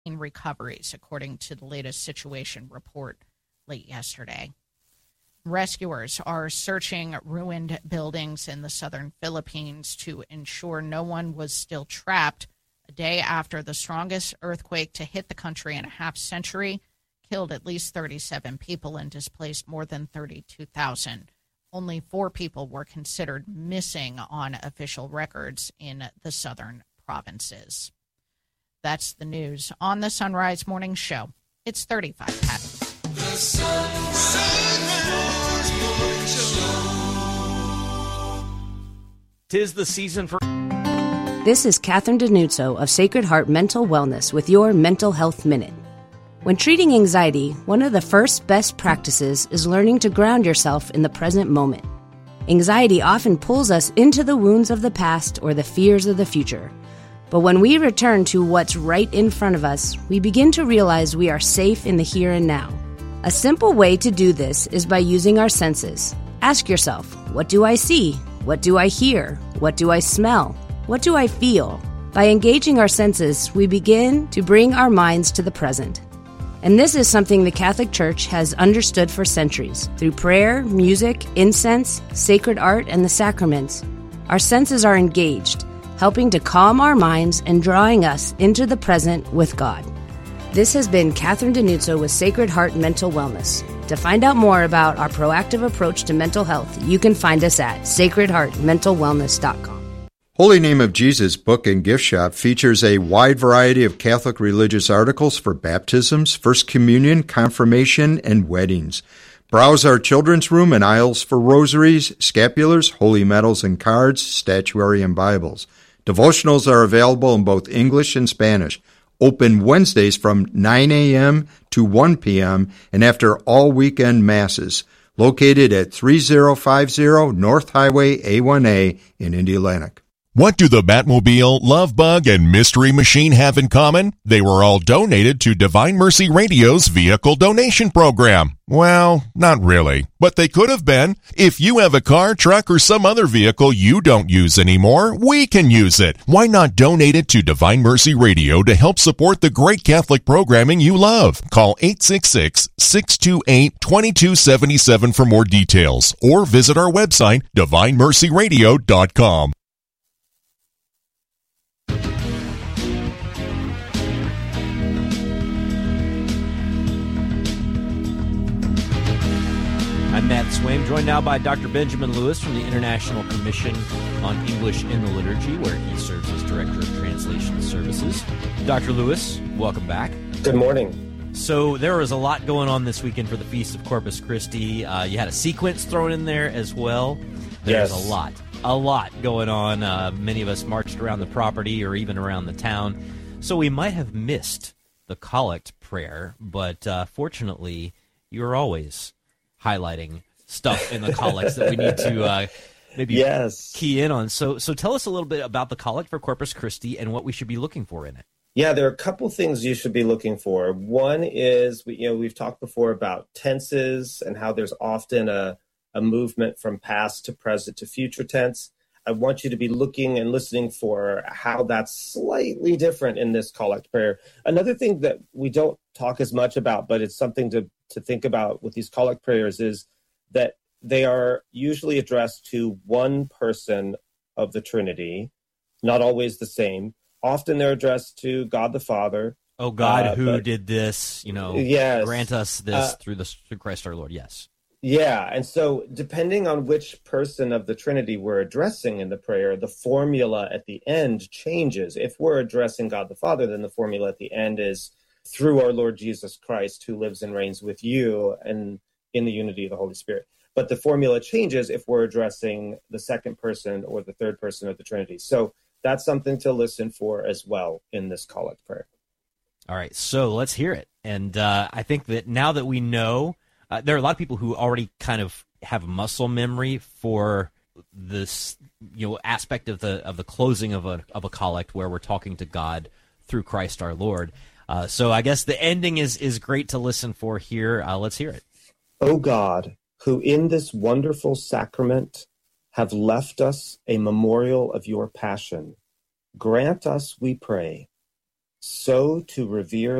recoveries, according to the latest situation report late yesterday. Rescuers are searching ruined buildings in the southern Philippines to ensure no one was still trapped a day after the strongest earthquake to hit the country in a half-century killed at least 37 people and displaced more than 32,000. Only 4 people were considered missing on official records in the southern provinces. That's the news on the Sunrise Morning Show. It's 35 past. The Sunrise Morning Show. 'Tis the season for... This is Catherine Denuzzo of Sacred Heart Mental Wellness with your Mental Health Minute. When treating anxiety, one of the first best practices is learning to ground yourself in the present moment. Anxiety often pulls us into the wounds of the past or the fears of the future. But when we return to what's right in front of us, we begin to realize we are safe in the here and now. A simple way to do this is by using our senses. Ask yourself, what do I see? What do I hear? What do I smell? What do I feel? By engaging our senses, we begin to bring our minds to the present. And this is something the Catholic Church has understood for centuries. Through prayer, music, incense, sacred art, and the sacraments, our senses are engaged, helping to calm our minds and drawing us into the present with God. This has been Catherine Denuzzo with Sacred Heart Mental Wellness. To find out more about our proactive approach to mental health, you can find us at sacredheartmentalwellness.com. Holy Name of Jesus Book and Gift Shop features a wide variety of Catholic religious articles for baptisms, First Communion, confirmation, and weddings. Browse our children's room and aisles for rosaries, scapulars, holy medals and cards, statuary, and Bibles. Devotionals are available in both English and Spanish. Open Wednesdays from 9 a.m. to 1 p.m. and after all weekend masses. Located at 3050 North Highway A1A in Indianapolis. What do the Batmobile, Love Bug, and Mystery Machine have in common? They were all donated to Divine Mercy Radio's vehicle donation program. Well, not really, but they could have been. If you have a car, truck, or some other vehicle you don't use anymore, we can use it. Why not donate it to Divine Mercy Radio to help support the great Catholic programming you love? Call 866-628-2277 for more details, or visit our website, divinemercyradio.com. I'm Matt Swaim, joined now by Dr. Benjamin Lewis from the International Commission on English in the Liturgy, where he serves as Director of Translation Services. Dr. Lewis, welcome back. Good morning. So there was a lot going on this weekend for the Feast of Corpus Christi. You had a sequence thrown in there as well. There's yes. a lot going on. Many of us marched around the property or even around the town. So we might have missed the collect prayer, but fortunately, you're always highlighting stuff in the collects that we need to maybe key in on. So tell us a little bit about the collect for Corpus Christi and what we should be looking for in it. Yeah, there are a couple things you should be looking for. One is, we've talked before about tenses and how there's often a movement from past to present to future tense. I want you to be looking and listening for how that's slightly different in this collect prayer. Another thing that we don't talk as much about, but it's something to think about with these collect prayers, is that they are usually addressed to one person of the Trinity, not always the same. Often they're addressed to God the Father. Oh, God, who did this, grant us this through Christ our Lord, yes. Yeah, and so depending on which person of the Trinity we're addressing in the prayer, the formula at the end changes. If we're addressing God the Father, then the formula at the end is through our Lord Jesus Christ, who lives and reigns with you and in the unity of the Holy Spirit. But the formula changes if we're addressing the second person or the third person of the Trinity. So that's something to listen for as well in this collect prayer. All right, so let's hear it. And I think that now that we know, there are a lot of people who already kind of have muscle memory for this, aspect of the closing of a collect where we're talking to God through Christ our Lord. So I guess the ending is great to listen for here. Let's hear it. O God, who in this wonderful sacrament have left us a memorial of your passion, grant us, we pray, so to revere